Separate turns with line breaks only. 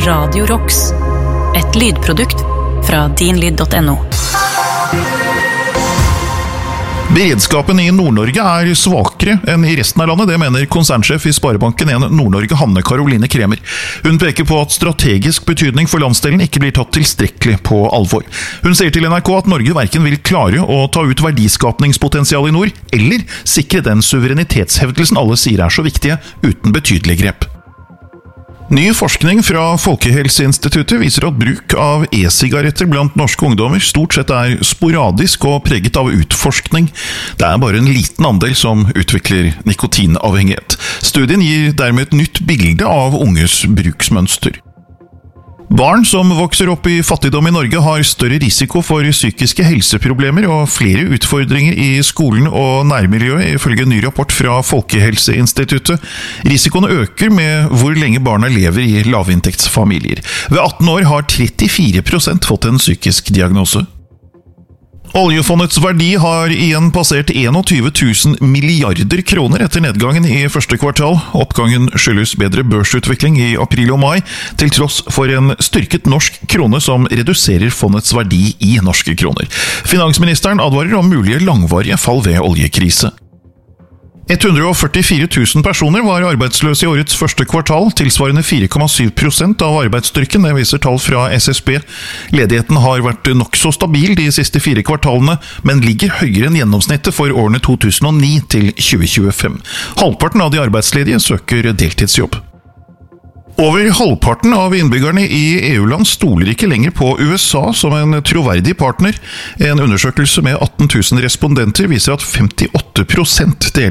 Radio Rocks, et lydprodukt fra dinlyd.no.
Beredskapen i Nord-Norge er svakere enn i resten av landet, det mener konsernsjef i Sparebanken 1 Nord-Norge, Hanne Karoline Kremer. Hun peker på at strategisk betydning for landsdelen ikke blir tatt tilstrekkelig på alvor. Hun sier til NRK at Norge hverken vil klare å ta ut verdiskapningspotensial i nord, eller sikre den suverenitetshevdelsen alle sier er så viktige, uten betydelige grep. Ny forskning fra Folkehelseinstituttet viser at bruk av e-sigaretter blant norske ungdommer stort sett er sporadisk og preget av utforskning. Det er bare en liten andel som utvikler nikotinavhengighet. Studien gir dermed et nytt bilde av unges bruksmønster. Barn som vokser opp i fattigdom i Norge har større risiko for psykiske helseproblemer og flere utfordringer i skolen og nærmiljøet, ifølge en ny rapport fra Folkehelseinstituttet. Risikoene øker med hvor lenge barna lever i lavinntektsfamilier. Ved 18 år har 34% fått en psykisk diagnose. Oljefondets verdi har igjen passert 21 000 milliarder kroner etter nedgangen i første kvartal. Oppgangen skyldes bedre børsutvikling i april og mai, til tross for en styrket norsk krone som reduserer fondets verdi i norske kroner. Finansministeren advarer om mulige langvarige fall ved oljekrise. 144 000 personer var arbeidsløse i årets første kvartal, tilsvarende 4,7% av arbeidsstyrken, det viser tall fra SSB. Ledigheten har vært nokså stabil de siste 4 kvartalene, men ligger høyere enn gjennomsnittet for årene 2009 til 2025. Halvparten av de arbeidsledige søker deltidsjobb. Over halvparten av innbyggerne i EU-land stoler ikke lenger på USA som en troverdig partner. En undersøkelse med 18 000 respondenter viser at 58% deler